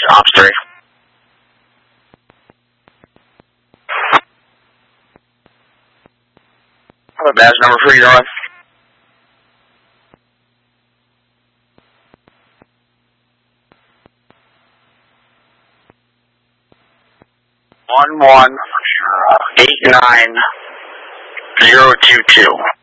Ops 3. What badge number for you, North? 1189 022.